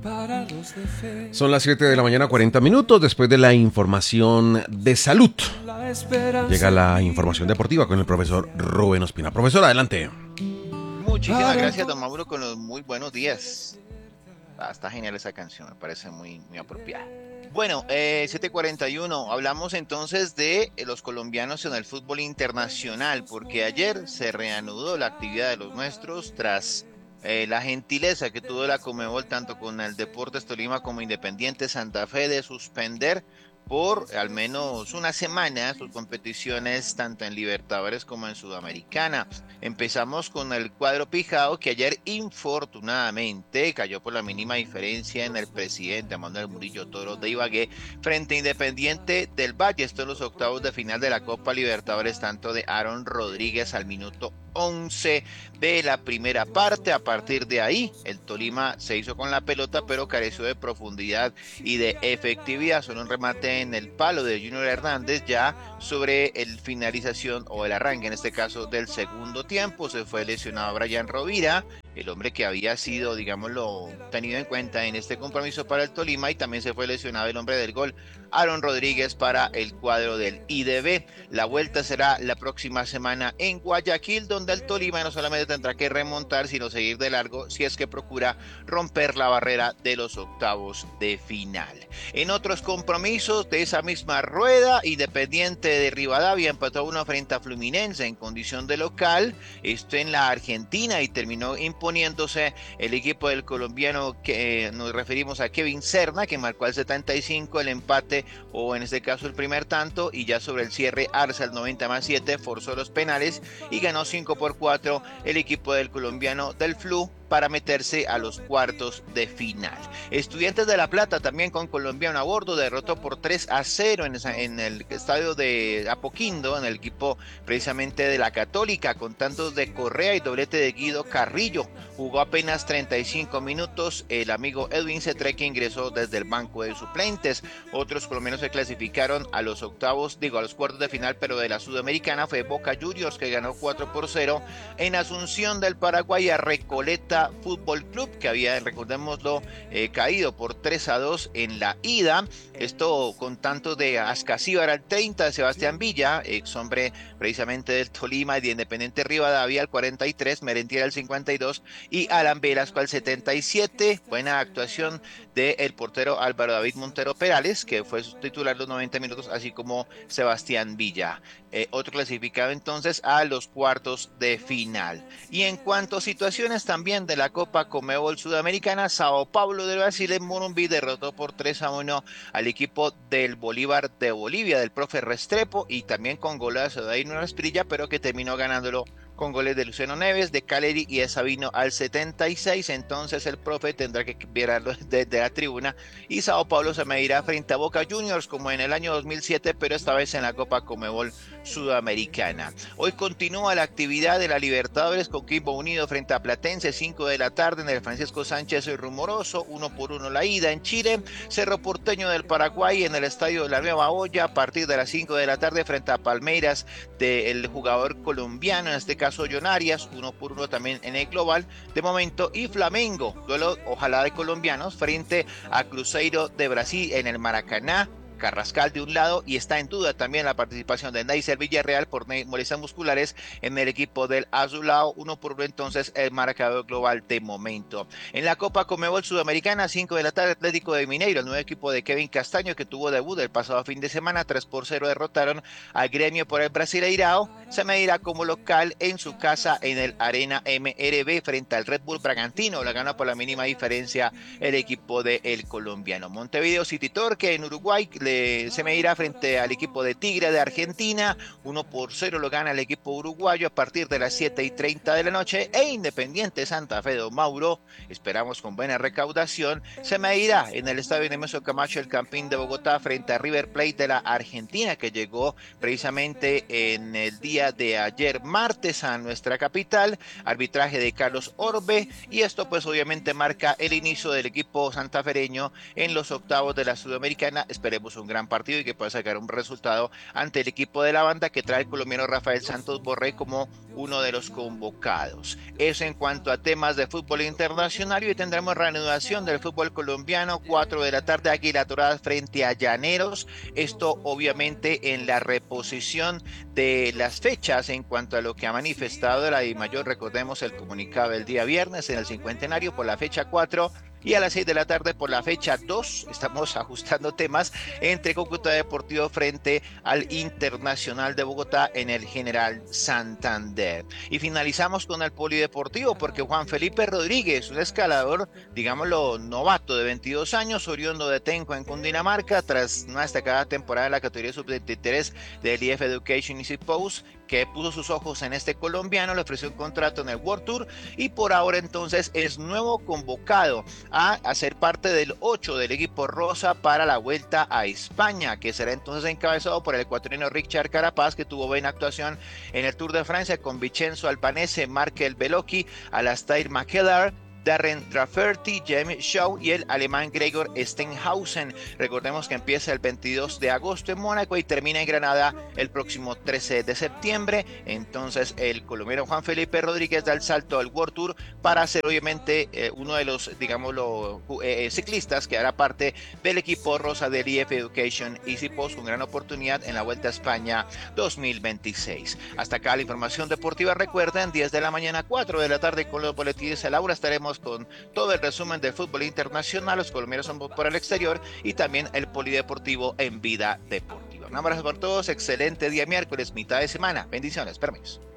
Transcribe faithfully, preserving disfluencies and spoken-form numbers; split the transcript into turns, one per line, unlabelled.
Son las siete de la mañana, cuarenta minutos. Después de la información de salud, llega la información deportiva con el profesor Rubén Ospina. Profesor, adelante.
Muchísimas gracias, don Mauro, con los muy buenos días. Ah, está genial esa canción, me parece muy, muy apropiada. Bueno, eh, siete cuarenta y uno, hablamos entonces de eh, los colombianos en el fútbol internacional, porque ayer se reanudó la actividad de los nuestros tras eh, la gentileza que tuvo la Conmebol tanto con el Deportes Tolima como Independiente Santa Fe de suspender por al menos una semana sus competiciones tanto en Libertadores como en Sudamericana. Empezamos con el cuadro Pijao, que ayer infortunadamente cayó por la mínima diferencia en el presidente Manuel Murillo Toro de Ibagué frente a Independiente del Valle. Esto en los octavos de final de la Copa Libertadores, tanto de Aaron Rodríguez al minuto once de la primera parte. A partir de ahí, el Tolima se hizo con la pelota, pero careció de profundidad y de efectividad. Solo un remate en el palo de Junior Hernández ya sobre el finalización o el arranque, en este caso, del segundo tiempo. Se fue lesionado Brian Rovira, el hombre que había sido, digámoslo, tenido en cuenta en este compromiso para el Tolima, y también se fue lesionado el hombre del gol, Aaron Rodríguez, para el cuadro del I D B. La vuelta será la próxima semana en Guayaquil, donde el Tolima no solamente tendrá que remontar, sino seguir de largo si es que procura romper la barrera de los octavos de final. En otros compromisos de esa misma rueda, Independiente de Rivadavia empató uno frente a Fluminense en condición de local, esto en la Argentina, y terminó imponiéndose el equipo del colombiano, que eh, nos referimos a Kevin Serna, que marcó al setenta y cinco el empate, o en este caso el primer tanto, y ya sobre el cierre Arce al noventa más siete forzó los penales y ganó cinco por cuatro el equipo del colombiano del Flu para meterse a los cuartos de final. Estudiantes de La Plata, también con colombiano a bordo, derrotó por tres a cero en, esa, en el estadio de Apoquindo, en el equipo precisamente de la Católica, con tantos de Correa y doblete de Guido Carrillo. Jugó apenas treinta y cinco minutos el amigo Edwin Cetré, que ingresó desde el banco de suplentes. Otros colombianos se clasificaron a los octavos, digo a los cuartos de final, pero de la Sudamericana fue Boca Juniors, que ganó cuatro por cero en Asunción del Paraguay a Recoleta Fútbol Club, que había, recordémoslo, eh, caído por tres a dos en la ida. Esto con tantos de Ascasíbar al treinta, de Sebastián Villa, ex hombre precisamente del Tolima, y de Independiente Rivadavia al cuarenta y tres, Merentiel al cincuenta y dos y Alan Velasco al setenta y siete. Buena actuación del portero Álvaro David Montero Perales, que fue su titular los noventa minutos, así como Sebastián Villa. Eh, otro clasificado entonces a los cuartos de final. Y en cuanto a situaciones también de la Copa Conmebol Sudamericana, Sao Paulo de Brasil en Morumbi derrotó por tres a uno al equipo del Bolívar de Bolivia, del profe Restrepo, y también con golazo de Ainhoa Asprilla, pero que terminó ganándolo con goles de Luciano Neves, de Caleri y de Sabino al setenta y seis. Entonces el profe tendrá que verlo desde la tribuna, y Sao Paulo se medirá frente a Boca Juniors como en el año dos mil siete, pero esta vez en la Copa Conmebol Sudamericana. Hoy continúa la actividad de la Libertadores con Quimbo Unido frente a Platense, cinco de la tarde en el Francisco Sánchez y Rumoroso, uno por uno la ida. En Chile, Cerro Porteño del Paraguay en el estadio de la Nueva Olla a partir de las cinco de la tarde frente a Palmeiras del jugador colombiano, en este caso John Arias, uno por uno también en el global de momento. Y Flamengo, duelo ojalá de colombianos, frente a Cruzeiro de Brasil en el Maracaná. Carrascal de un lado, y está en duda también la participación de Neisser Villarreal por molestias musculares en el equipo del Azulao. Uno por uno entonces el marcador global de momento. En la Copa Conmebol Sudamericana, cinco de la tarde, Atlético de Mineiro, el nuevo equipo de Kevin Castaño, que tuvo debut el pasado fin de semana, tres por cero derrotaron al Gremio por el Brasileirao. Se medirá como local en su casa en el Arena M R B frente al Red Bull Bragantino. La gana por la mínima diferencia el equipo del colombiano. Montevideo City Torque en Uruguay se medirá frente al equipo de Tigre de Argentina, uno por cero lo gana el equipo uruguayo a partir de las siete y treinta de la noche. E Independiente Santa Fe, don Mauro, esperamos con buena recaudación, se medirá en el estadio Nemesio Camacho el Campín de Bogotá frente a River Plate de la Argentina, que llegó precisamente en el día de ayer martes a nuestra capital. Arbitraje de Carlos Orbe, y esto pues obviamente marca el inicio del equipo santafereño en los octavos de la Sudamericana. Esperemos tengamos un gran partido y que pueda sacar un resultado ante el equipo de la banda que trae el colombiano Rafael Santos Borré como uno de los convocados. Eso en cuanto a temas de fútbol internacional, y hoy tendremos reanudación del fútbol colombiano, cuatro de la tarde, Águila Dorada frente a Llaneros. Esto obviamente en la reposición de las fechas en cuanto a lo que ha manifestado la DIMAYOR. Recordemos el comunicado del día viernes en el cincuentenario por la fecha cuatro, y a las seis de la tarde por la fecha dos, estamos ajustando temas, entre Cúcuta Deportivo frente al Internacional de Bogotá en el General Santander. Y finalizamos con el polideportivo porque Juan Felipe Rodríguez, un escalador, digámoslo, novato de veintidós años, oriundo de Tenco en Cundinamarca, tras una destacada temporada en la categoría sub veintitrés del I F Education Easy Post, que puso sus ojos en este colombiano, le ofreció un contrato en el World Tour y por ahora entonces es nuevo convocado a hacer parte del ocho del equipo rosa para la Vuelta a España, que será entonces encabezado por el ecuatoriano Richard Carapaz, que tuvo buena actuación en el Tour de Francia con Vincenzo Albanese, Markel Bellocchi, Alastair McKellar, Darren Rafferty, James Shaw y el alemán Gregor Stenhausen. Recordemos que empieza el veintidós de agosto en Mónaco y termina en Granada el próximo trece de septiembre. Entonces el colombiano Juan Felipe Rodríguez da el salto al World Tour para ser obviamente eh, uno de los, digámoslo, eh, ciclistas que hará parte del equipo rosa del I F Education Easy Post, con gran oportunidad en la Vuelta a España dos mil veintiséis. Hasta acá la información deportiva. Recuerden, diez de la mañana, cuatro de la tarde con los boletines a la hora estaremos con todo el resumen del fútbol internacional. Los colombianos son por el exterior y también el polideportivo en Vida Deportiva. Un abrazo por todos, excelente día miércoles, mitad de semana. Bendiciones, permiso.